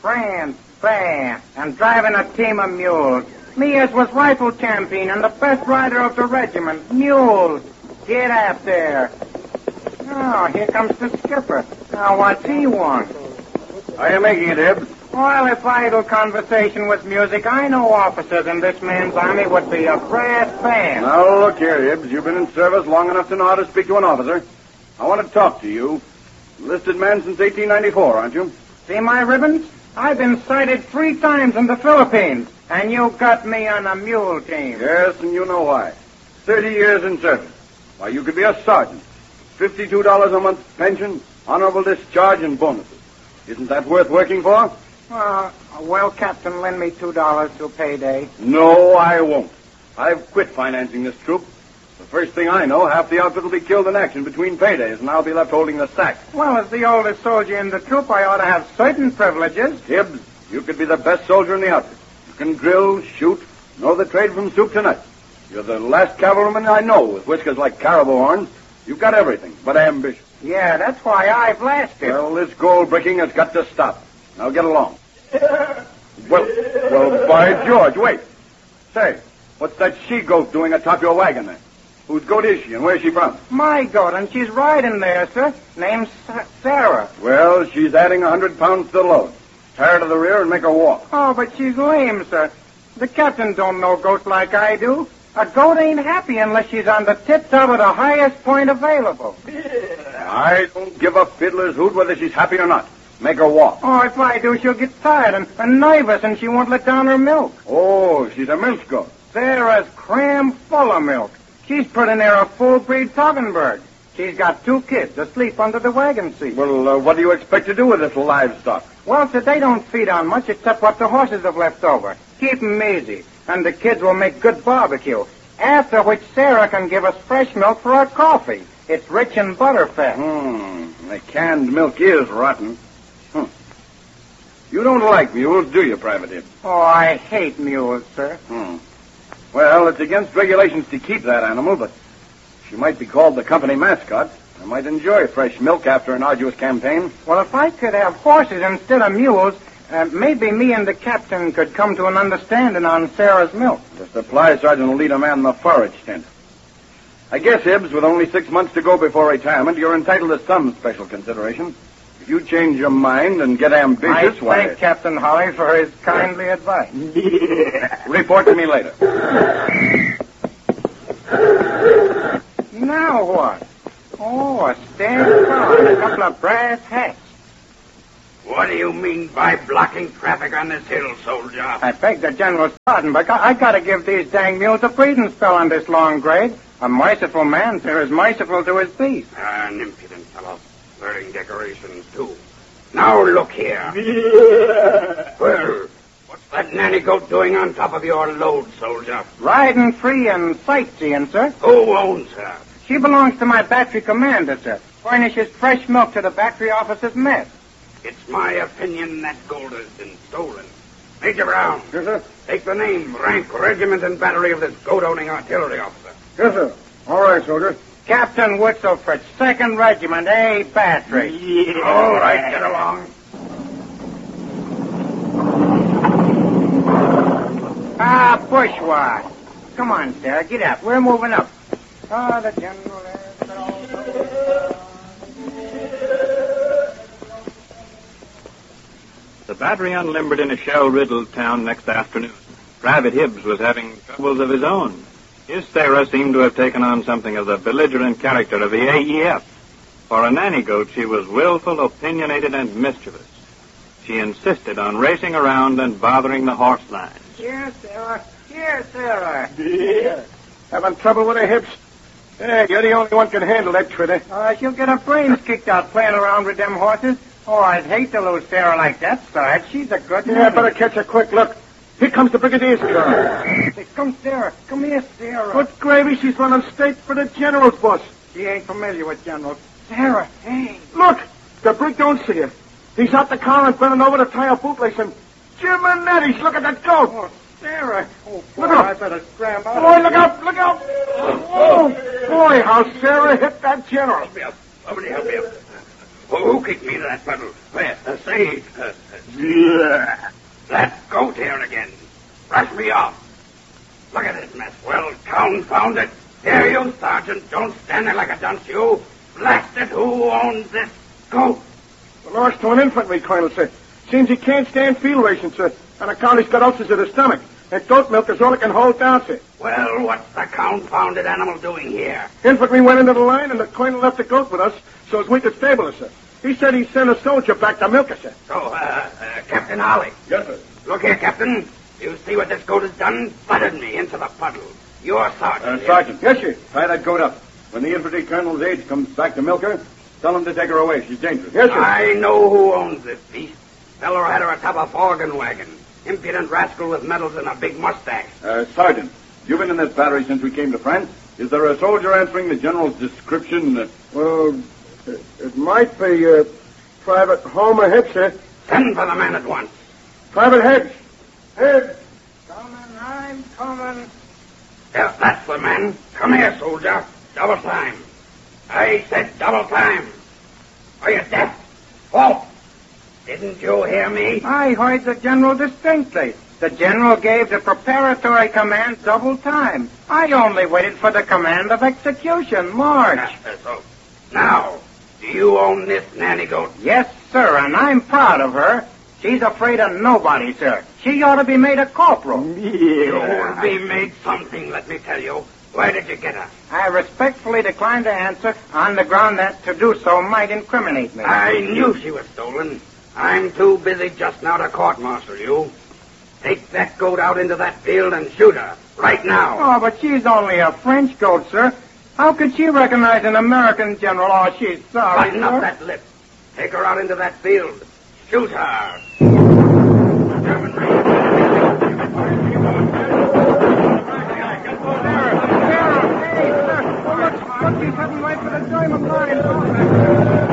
France, fair, and driving a team of mules. Me as was rifle champion and the best rider of the regiment. Mules. Get up there. Oh, here comes the skipper. Now, what's he want? How are you making it, Hibbs? Well, if idle conversation was music, I know officers in this man's army would be a brass band. Now, look here, Hibbs. You've been in service long enough to know how to speak to an officer. I want to talk to you. Enlisted man since 1894, aren't you? See my ribbons? I've been cited 3 times in the Philippines, and you got me on a mule team. Yes, and you know why. 30 years in service. Why, you could be a sergeant. $52 a month pension, honorable discharge, and bonuses. Isn't that worth working for? Well, Captain, lend me $2 till payday. No, I won't. I've quit financing this troop. The first thing I know, half the outfit will be killed in action between paydays, and I'll be left holding the sack. Well, as the oldest soldier in the troop, I ought to have certain privileges. Hibbs, you could be the best soldier in the outfit. You can drill, shoot, know the trade from soup to nuts. You're the last cavalryman I know with whiskers like caribou horns. You've got everything but ambition. Yeah, that's why I've lasted. Well, this gold bricking has got to stop. Now get along. Well, by George, wait. Say, what's that she-goat doing atop your wagon there? Whose goat is she, and where's she from? My goat, and she's riding there, sir. Name's Sarah. Well, she's adding 100 pounds to the load. Tie her to the rear and make her walk. Oh, but she's lame, sir. The captain don't know goats like I do. A goat ain't happy unless she's on the tip-top of the highest point available. I don't give a fiddler's hoot whether she's happy or not. Make her walk. Oh, if I do, she'll get tired and nervous, and she won't let down her milk. Oh, she's a milk goat. Sarah's cram full of milk. She's put in there a full-breed Toggenburg. She's got 2 kids asleep under the wagon seat. Well, what do you expect to do with this livestock? Well, sir, they don't feed on much except what the horses have left over. Keep 'em easy, and the kids will make good barbecue, after which Sarah can give us fresh milk for our coffee. It's rich in butterfat. The canned milk is rotten. You don't like mules, do you, Private Hibbs? Oh, I hate mules, sir. Well, it's against regulations to keep that animal, but she might be called the company mascot. I might enjoy fresh milk after an arduous campaign. Well, if I could have horses instead of mules, maybe me and the captain could come to an understanding on Sarah's milk. The supply sergeant will lead a man in the forage tent. I guess, Hibbs, with only 6 months to go before retirement, you're entitled to some special consideration. If you change your mind and get ambitious, I thank Captain Holly for his kindly advice. Report to me later. Now what? Oh, a stand car and a couple of brass hats. What do you mean by blocking traffic on this hill, soldier? I beg the general's pardon, but I gotta give these dang mules a breathing spell on this long grade. A merciful man, sir, is merciful to his beast. An impudent fellow. Wearing decorations, too. Now look here. Well, what's that nanny goat doing on top of your load, soldier? Riding free and sightseeing, sir. Who owns her? She belongs to my battery commander, sir. Furnishes fresh milk to the battery officer's mess. It's my opinion that gold has been stolen. Major Brown. Yes, sir. Take the name, rank, regiment, and battery of this goat-owning artillery officer. Yes, sir. All right, soldier. Captain Whistleford, 2nd Regiment, A Battery. Yeah. All right, get along. Bushwa. Come on, Sarah, get up. We're moving up. The general... The battery unlimbered in a shell-riddled town next afternoon. Private Hibbs was having troubles of his own. His Sarah seemed to have taken on something of the belligerent character of the AEF. For a nanny goat, she was willful, opinionated, and mischievous. She insisted on racing around and bothering the horse lines. Here, Sarah. Here, Sarah. Yeah. Having trouble with her hips? Yeah, you're the only one can handle that critter. She'll get her brains kicked out playing around with them horses. Oh, I'd hate to lose Sarah like that, Sarge. She's a good Yeah, better catch her quick. Look. Here comes the brigadier's car. Come, Sarah. Come here, Sarah. Good gravy, she's running straight for the general's bus. She ain't familiar with generals. Sarah, hey. Look, the brig don't see her. He's out the car and bending over to tie a bootlace and... Jim and Nettie's, look at that goat. Oh, Sarah. Oh, boy, look out. I better scram out. Boy, look out, look out. Oh, boy, how Sarah hit that general. Help me up. Somebody help me up. Who kicked me to that puddle? Where? Say, that goat here again. Brush me off. Look at this mess. Well, confound it. Here, you, Sergeant. Don't stand there like a dunce, you. Blast it, who owns this goat? The lost to an infantry colonel, sir. Seems he can't stand field rations, sir. On account he's got ulcers of the stomach. And goat milk is all it can hold down, sir. Well, what's the confounded animal doing here? Infantry went into the line, and the colonel left the goat with us so as we could stable her, sir. He said he'd send a soldier back to milk her, sir. So, Captain Holly. Yes, sir. Look here, Captain. You see what this goat has done? Butted me into the puddle. You're Sergeant. Sergeant. Yes, sir. Tie that goat up. When the infantry colonel's aide comes back to milk her, tell him to take her away. She's dangerous. Yes, sir. I know who owns this beast. Feller had her atop a organ wagon. Impudent rascal with medals and a big mustache. Sergeant, you've been in this battery since we came to France. Is there a soldier answering the general's description? Well, it might be, Private Homer Hicks, sir. Send for the man at once. Private Hicks. Hicks. Coming, I'm coming. Yes, that's the man. Come here, soldier. Double time. I said double time. Are you deaf? Halt! Didn't you hear me? I heard the general distinctly. The general gave the preparatory command double time. I only waited for the command of execution. March. So, now, do you own this nanny goat? Yes, sir, and I'm proud of her. She's afraid of nobody, sir. She ought to be made a corporal. You'll be made something, let me tell you. Where did you get her? I respectfully decline to answer on the ground that to do so might incriminate me. I knew she was stolen. I'm too busy just now to court-martial you. Take that goat out into that field and shoot her. Right now. Oh, but she's only a French goat, sir. How could she recognize an American general? Oh, she's sorry, Button sir. up that lip. Take her out into that field. Shoot her. Look, she's heading right for the German line.